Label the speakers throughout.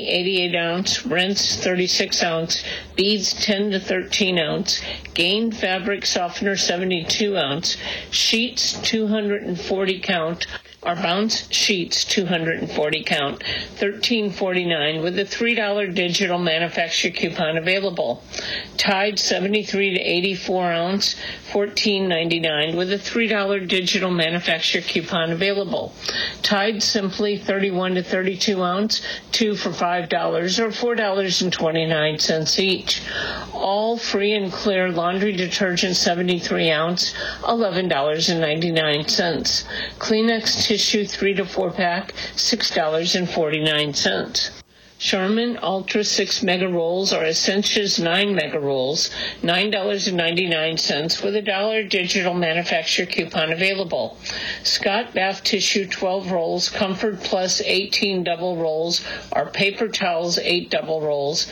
Speaker 1: 88 ounce, rinse 36 ounce, beads 10 to 13 ounce, Gain fabric softener 72 ounce, sheets 240 count, or bounce sheets 240 count, $13.49 with a $3 digital manufacturer coupon available. Tide 73 to 84 ounce, $14.99 with a $3 digital manufacturer coupon available. Tide Simply 31 to 32 ounce, 2 for $5 or $4.29 each. All free and clear laundry detergent 73 ounce, $11.99. Kleenex tissue 3 to 4 pack, $6.49. Charmin Ultra 6 Mega Rolls or Essentials 9 Mega Rolls, $9.99 with a $1 digital manufacturer coupon available. Scott Bath Tissue 12 Rolls, Comfort Plus 18 Double Rolls, or Paper Towels 8 Double Rolls,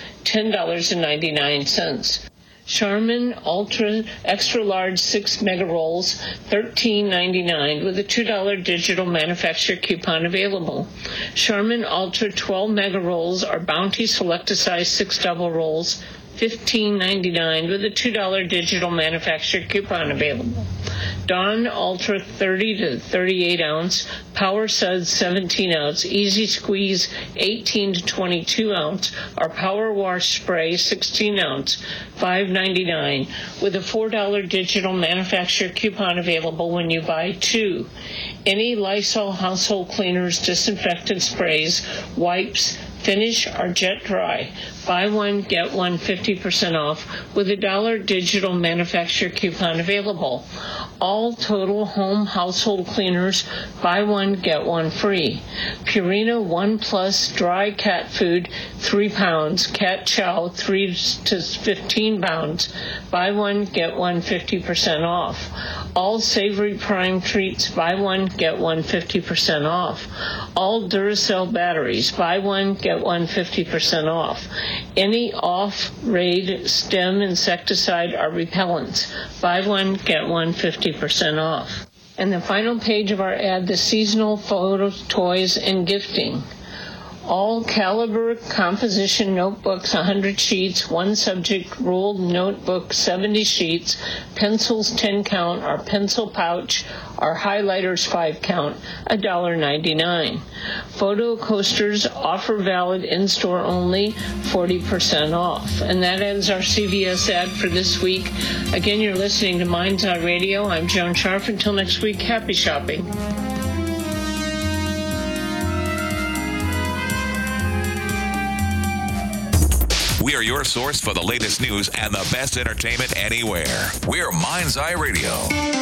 Speaker 1: $10.99. Charmin Ultra Extra Large 6 Mega Rolls, $13.99 with a $2 digital manufacturer coupon available. Charmin Ultra 12 Mega Rolls or Bounty Select-A-Size 6 Double Rolls, $15.99 with a $2 digital manufacturer coupon available. Dawn Ultra 30 to 38 ounce, Power Suds 17 ounce, Easy Squeeze 18 to 22 ounce, or Power Wash Spray 16 ounce, $5.99 with a $4 digital manufacturer coupon available when you buy two. Any Lysol household cleaners, disinfectant sprays, wipes, Finish or Jet Dry. Buy one, get one 50% off with a $1 digital manufacturer coupon available. All Total Home Household Cleaners, buy one, get one free. Purina One Plus Dry Cat Food, 3 pounds. Cat Chow, 3 to 15 pounds. Buy one, get one 50% off. All Savory Prime Treats, buy one, get one 50% off. All Duracell batteries, buy one, get one 50% off. Any off-raid stem insecticide or repellents, buy one, get one 50% off. And the final page of our ad, the seasonal photos, toys, and gifting. All Caliber composition notebooks, 100 sheets, one subject ruled notebook, 70 sheets, pencils, 10 count, or pencil pouch, or highlighters, 5 count, $1.99. Photo coasters, offer valid in-store only, 40% off. And that ends our CVS ad for this week. Again, you're listening to Mind's Eye Radio. I'm Joan Sharf. Until next week, happy shopping.
Speaker 2: We are your source for the latest news and the best entertainment anywhere. We're Mind's Eye Radio.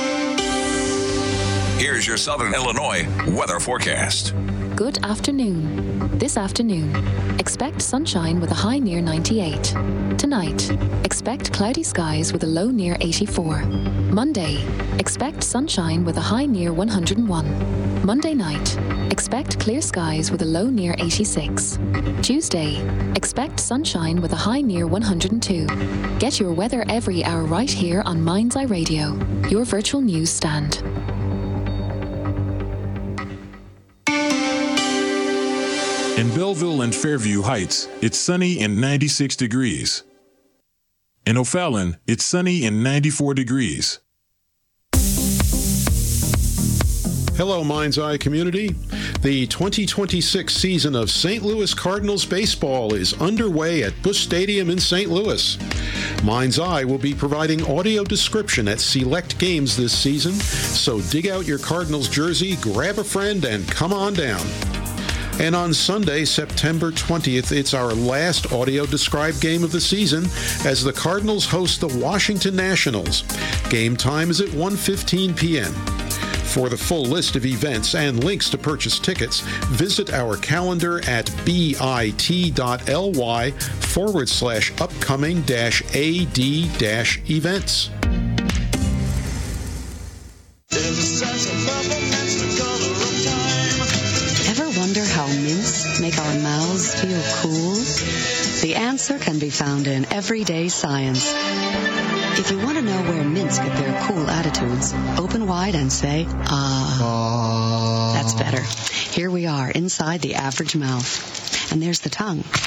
Speaker 2: Here's your Southern Illinois weather forecast.
Speaker 3: Good afternoon. This afternoon, expect sunshine with a high near 98. Tonight, expect cloudy skies with a low near 84. Monday, expect sunshine with a high near 101. Monday night, expect clear skies with a low near 86. Tuesday, expect sunshine with a high near 102. Get your weather every hour right here on Mind's Eye Radio, your virtual news stand.
Speaker 4: In Belleville and Fairview Heights, it's sunny and 96 degrees. In O'Fallon, it's sunny and 94 degrees.
Speaker 5: Hello, Mind's Eye community. The 2026 season of St. Louis Cardinals baseball is underway at Busch Stadium in St. Louis. Mind's Eye will be providing audio description at select games this season, so dig out your Cardinals jersey, grab a friend, and come on down. And on Sunday, September 20th, it's our last audio-described game of the season as the Cardinals host the Washington Nationals. Game time is at 1:15 p.m. For the full list of events and links to purchase tickets, visit our calendar at bit.ly/upcoming-ad-events.
Speaker 6: Ever wonder how mints make our mouths feel cool? The answer can be found in Everyday Science. If you want to know where mints get their cool attitudes, open wide and say, ah. That's better. Here we are inside the average mouth. And there's the tongue.